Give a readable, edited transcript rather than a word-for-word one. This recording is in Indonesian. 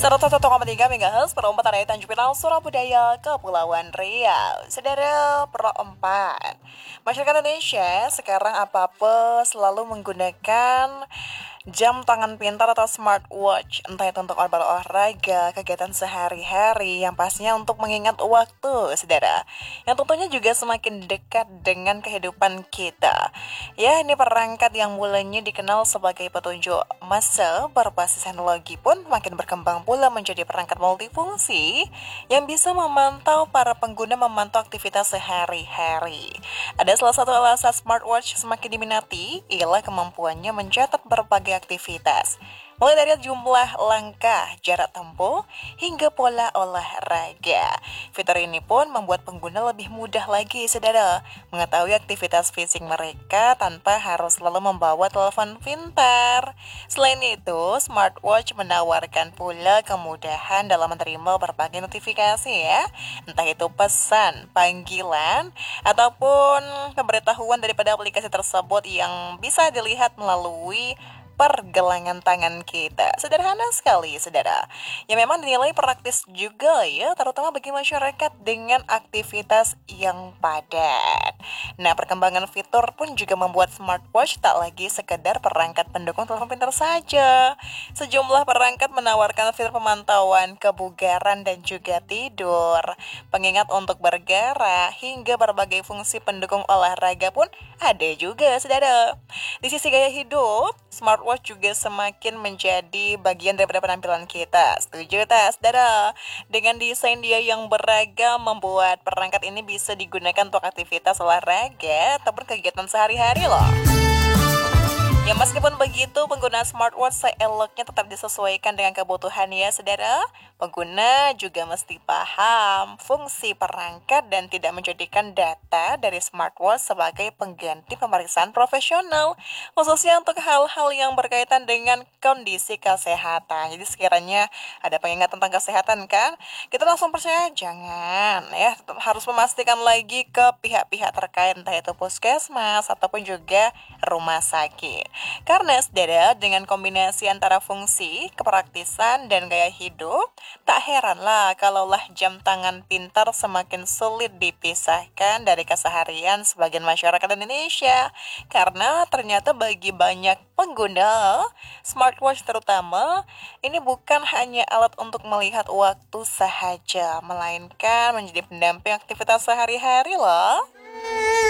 101,3 MHz perempatan dari Tanjung Pinang, Surabaya, Kepulauan Riau. Saudara perempat, masyarakat Indonesia sekarang apa-apa selalu menggunakan jam tangan pintar atau smartwatch, entah itu untuk olahraga, kegiatan sehari-hari, yang pastinya untuk mengingat waktu, saudara. Yang tentunya juga semakin dekat dengan kehidupan kita. Ya, ini perangkat yang mulanya dikenal sebagai petunjuk masa berbasis teknologi pun makin berkembang pula menjadi perangkat multifungsi yang bisa memantau para pengguna memantau aktivitas sehari-hari. Ada salah satu alasan smartwatch semakin diminati ialah kemampuannya mencatat berbagai aktivitas, mulai dari jumlah langkah, jarak tempuh, hingga pola olahraga. Fitur ini pun membuat pengguna lebih mudah lagi, saudara, mengetahui aktivitas fisik mereka tanpa harus selalu membawa telepon pintar. Selain itu, smartwatch menawarkan pula kemudahan dalam menerima berbagai notifikasi ya, entah itu pesan, panggilan, ataupun pemberitahuan daripada aplikasi tersebut yang bisa dilihat melalui pergelangan tangan kita. Sederhana sekali, saudara. Ya memang dinilai praktis juga ya, terutama bagi masyarakat dengan aktivitas yang padat. Nah, perkembangan fitur pun juga membuat smartwatch tak lagi sekedar perangkat pendukung telepon pintar saja. Sejumlah perangkat menawarkan fitur pemantauan kebugaran dan juga tidur, pengingat untuk bergerak, hingga berbagai fungsi pendukung olahraga pun ada juga, saudara. Di sisi gaya hidup, smartwatch juga semakin menjadi bagian daripada penampilan kita. Setuju tak, saudara? Dengan desain dia yang beragam, membuat perangkat ini bisa digunakan untuk aktivitas olahraga ataupun kegiatan sehari-hari loh. Ya meskipun begitu, pengguna smartwatch seeloknya tetap disesuaikan dengan kebutuhan ya, saudara. Pengguna juga mesti paham fungsi perangkat dan tidak menjadikan data dari smartwatch sebagai pengganti pemeriksaan profesional, khususnya untuk hal-hal yang berkaitan dengan kondisi kesehatan. Jadi sekiranya ada pengingat tentang kesehatan kan, kita langsung percaya jangan ya, tetap harus memastikan lagi ke pihak-pihak terkait, entah itu puskesmas ataupun juga rumah sakit. Karena saudara, dengan kombinasi antara fungsi, kepraktisan, dan gaya hidup, tak heranlah kalaulah jam tangan pintar semakin sulit dipisahkan dari keseharian sebagian masyarakat Indonesia. Karena ternyata bagi banyak pengguna, smartwatch terutama, ini bukan hanya alat untuk melihat waktu sahaja, melainkan menjadi pendamping aktivitas sehari-hari loh.